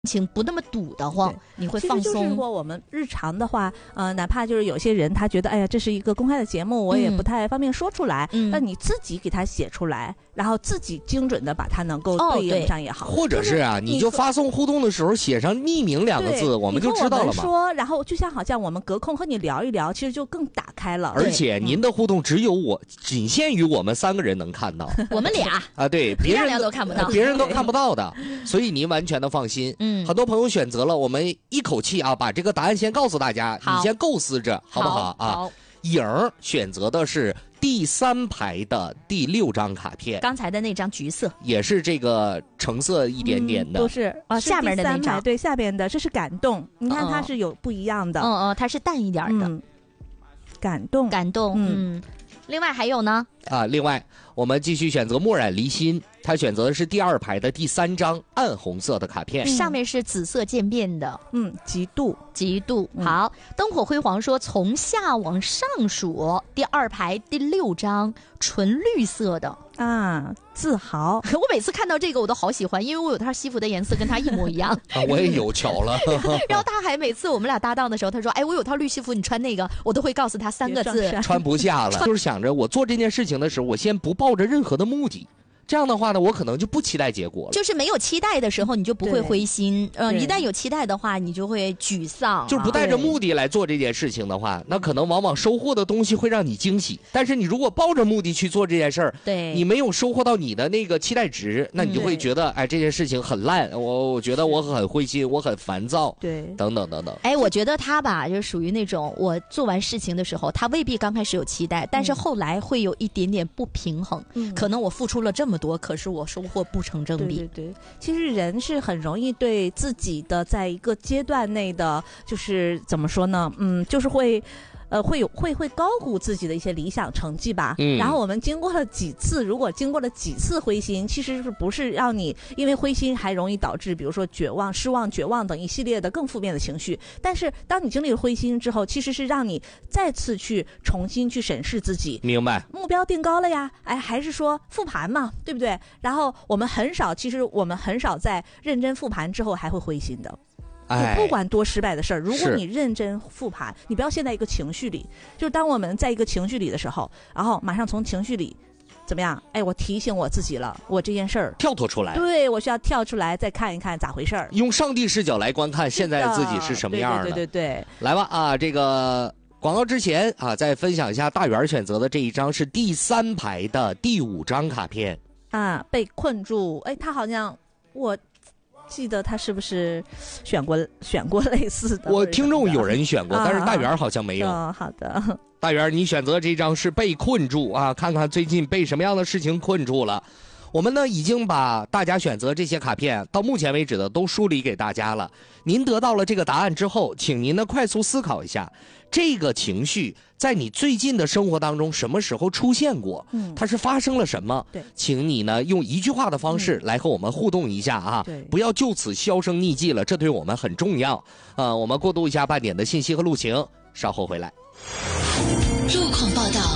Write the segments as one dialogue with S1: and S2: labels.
S1: 情不那么堵得慌，你会放松。
S2: 如果我们日常的话，哪怕就是有些人他觉得，哎呀，这是一个公开的节目，我也不太方便说出来。那你自己给他写出来，然后自己精准的把它能够对应上也好。
S3: 或者是啊，你就发送互动的时候写上匿名2个字，我们就知道了嘛。
S2: 说，然后就像好像我们隔空和你聊一聊，其实就更打开了。
S3: 而且您的互动仅限于我们3个人能看到，
S1: 我们俩
S3: 啊，对，别人
S1: 都看不到，
S3: 别人都看不到的，所以您完全的放心。很多朋友选择了我们一口气啊，把这个答案先告诉大家，你先构思着，好不好啊？
S1: 好。
S3: 颖选择的是第3排的第6张卡片，
S1: 刚才的那张橘色，
S3: 也是这个橙色一点点的，
S2: 都是
S1: 下面的那张，
S2: 对，下边的这是感动，你看它是有不一样的，
S1: 它是淡一点的，
S2: 感动，
S1: 另外还有呢？
S3: 另外我们继续选择墨染离心，他选择的是第2排的第3张暗红色的卡片，
S1: 上面是紫色渐变的，
S2: 极度。
S1: 好，灯火辉煌说从下往上数，第2排第6张纯绿色的
S2: 啊，自豪。
S1: 我每次看到这个我都好喜欢，因为我有套西服的颜色跟他一模一样
S3: 我也有，巧了
S1: 然后他还每次我们俩搭档的时候，他说哎，我有套绿西服，你穿那个，我都会告诉他3个字，
S3: 穿不下了就是想着我做这件事情的时候，我先不抱着任何的目的，这样的话呢，我可能就不期待结果了。
S1: 就是没有期待的时候，你就不会灰心。一旦有期待的话，你就会沮丧。
S3: 就是不带着目的来做这件事情的话，那可能往往收获的东西会让你惊喜。但是你如果抱着目的去做这件事儿，
S1: 对，
S3: 你没有收获到你的那个期待值，那你就会觉得，哎，这件事情很烂，我觉得我很灰心，我很烦躁，
S2: 对，
S3: 等等等等。
S1: 哎，我觉得他吧，就属于那种我做完事情的时候，他未必刚开始有期待，但是后来会有一点点不平衡。可能我付出了这么多，可是我收获不成正比。
S2: 对，其实人是很容易对自己的在一个阶段内的，就是怎么说呢？就是会高估自己的一些理想成绩吧。然后我们如果经过了几次灰心，其实是不是让你因为灰心还容易导致比如说绝望、失望、绝望等一系列的更负面的情绪。但是当你经历了灰心之后，其实是让你再次去重新去审视自己。
S3: 明白。
S2: 目标定高了呀，还是说复盘嘛，对不对？然后我们很少在认真复盘之后还会灰心的。不管多失败的事儿，如果你认真复盘，你不要陷在一个情绪里。就是当我们在一个情绪里的时候，然后马上从情绪里怎么样？哎，我提醒我自己了，我这件事儿
S3: 跳脱出来。
S2: 对，我需要跳出来再看一看咋回事儿，
S3: 用上帝视角来观看现在自己是什么样的。
S2: 对，
S3: 来吧啊，这个广告之前啊，再分享一下大元选择的这一张是第3排的第5张卡片
S2: 啊，被困住。哎，他好像我记得他是不是选过类似的？
S3: 我听众有人选过，但是大元好像没有。
S2: 好的，
S3: 大元，你选择这张是被困住啊，看看最近被什么样的事情困住了。我们呢已经把大家选择这些卡片到目前为止的都梳理给大家了。您得到了这个答案之后，请您呢快速思考一下，这个情绪在你最近的生活当中什么时候出现过？它是发生了什么？
S2: 对，
S3: 请你呢用一句话的方式来和我们互动一下啊，不要就此销声匿迹了，这对我们很重要。我们过渡一下半点的信息和路情，稍后回来。
S4: 路况报道。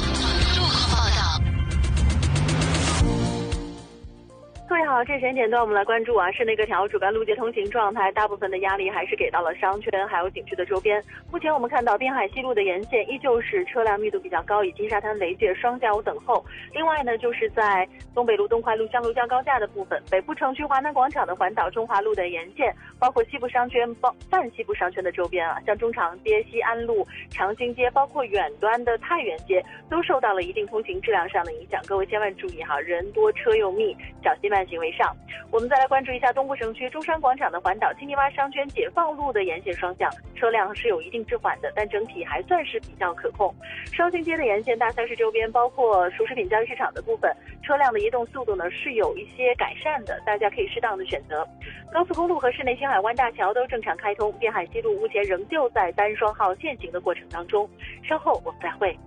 S5: 各位好，这时间点段我们来关注室内各条主干路街通行状态，大部分的压力还是给到了商圈还有景区的周边。目前我们看到滨海西路的沿线依旧是车辆密度比较高，以及沙滩围界双向有等候。另外呢，就是在东北路、东快路、香炉江高架的部分，北部城区华南广场的环岛中华路的沿线，包括西部商圈、泛西部商圈的周边像中长街、西安路、长兴街，包括远端的太原街，都受到了一定通行质量上的影响。各位千万注意人多车又密，小心慢行为上。我们再来关注一下东部城区中山广场的环岛、青泥洼商圈、解放路的沿线双向，车辆是有一定滞缓的，但整体还算是比较可控。双星街的沿线、大三市周边，包括熟食品交易市场的部分，车辆的移动速度呢是有一些改善的，大家可以适当的选择。高速公路和市内星海湾大桥都正常开通，滨海西路目前仍旧在单双号限行的过程当中。稍后我们再会。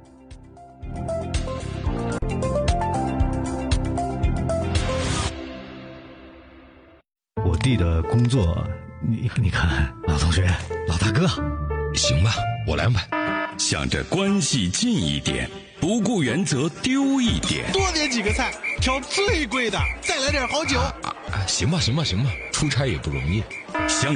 S6: 我弟的工作，你看，老同学、老大哥，
S7: 行吧，我来安排。想着关系近一点，不顾原则丢一点，
S8: 多点几个菜，挑最贵的，再来点好酒。
S7: 行吧，出差也不容易。 想